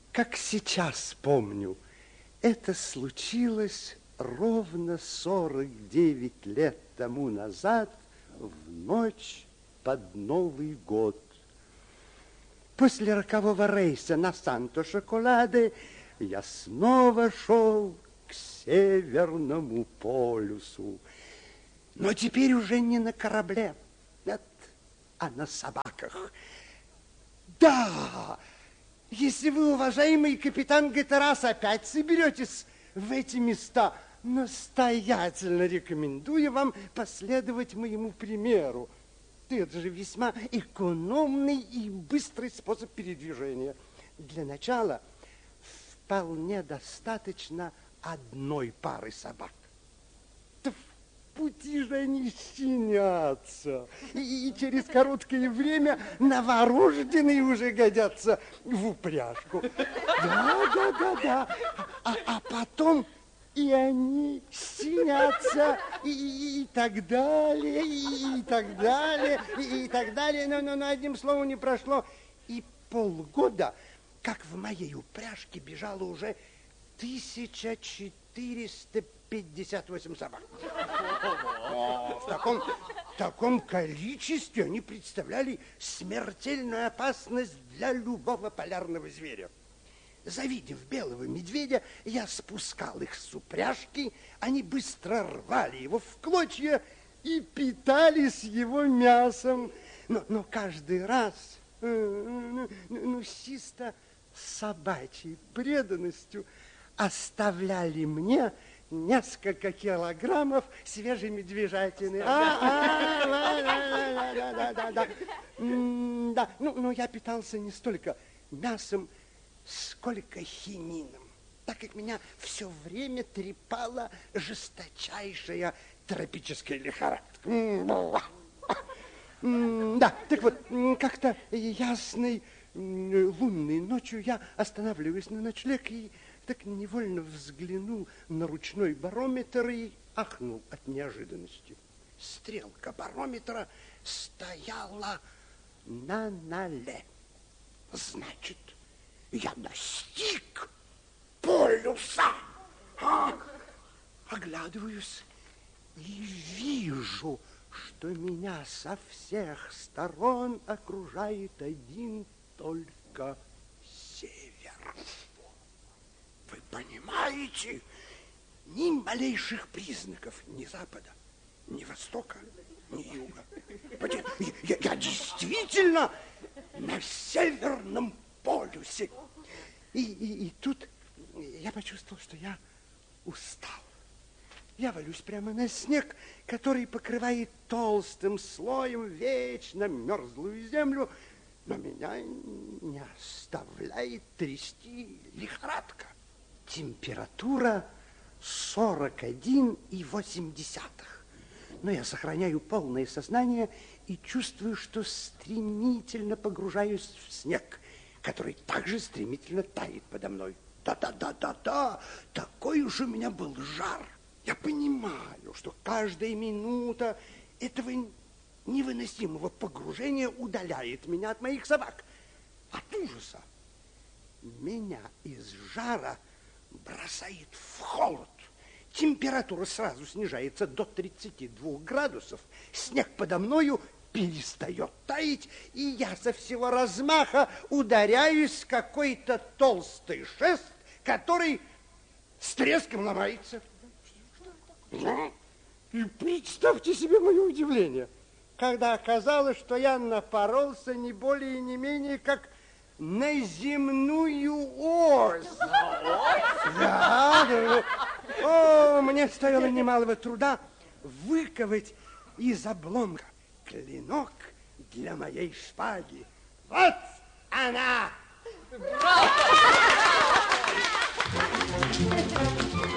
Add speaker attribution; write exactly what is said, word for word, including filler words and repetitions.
Speaker 1: как сейчас помню, это случилось ровно сорок девять лет тому назад, в ночь под Новый год. После рокового рейса на Санто-Шоколаде я снова шел к Северному полюсу. Но теперь уже не на корабле, нет, а на собаках. Да, если вы, уважаемый капитан Гатерас, опять соберетесь в эти места, настоятельно рекомендую вам последовать моему примеру. Это же весьма экономный и быстрый способ передвижения. Для начала вполне достаточно одной пары собак. Да в пути же они щенятся. И, и через короткое время новорожденные уже годятся в упряжку. Да, да, да, да. А, а потом... И они щенятся, и, и так далее, и, и так далее, и, и так далее. Но, но, но одним словом не прошло и полгода, как в моей упряжке бежало уже тысяча четыреста пятьдесят восемь собак. В таком, в таком количестве они представляли смертельную опасность для любого полярного зверя. Завидев белого медведя, я спускал их с упряжки, они быстро рвали его в клочья и питались его мясом. Но, но каждый раз, ну, ну, с чисто собачьей преданностью оставляли мне несколько килограммов свежей медвежатины. А, да, да, да, да, да. Да, ну, но я питался не столько мясом, сколько хинином, так как меня все время трепала жесточайшая тропическая лихорадка. Да, так вот, как-то ясной лунной ночью я останавливаюсь на ночлег и так невольно взглянул на ручной барометр и ахнул от неожиданности. Стрелка барометра стояла на ноле. Значит, я достиг полюса. А? Оглядываюсь и вижу, что меня со всех сторон окружает один только север. Вы понимаете, ни малейших признаков ни запада, ни востока, ни юга. Я, я действительно на Северном полюсе. И, и, и тут я почувствовал, что я устал. Я валюсь прямо на снег, который покрывает толстым слоем вечно мерзлую землю, но меня не оставляет трясти лихорадка. Температура сорок один и восемь десятых. Но я сохраняю полное сознание и чувствую, что стремительно погружаюсь в снег, который также стремительно тает подо мной. Да-да-да-да-да, такой уж у меня был жар. Я понимаю, что каждая минута этого невыносимого погружения удаляет меня от моих собак. От ужаса меня из жара бросает в холод. Температура сразу снижается до тридцати двух градусов. Снег подо мною перестает таять, и я со всего размаха ударяюсь в какой-то толстый шест, который с треском ломается. И представьте себе мое удивление, когда оказалось, что я напоролся не более и не менее как на земную ось. Да, да. О, мне стоило немалого труда выковать из обломка клинок для моей шпаги. Вот она! Браво!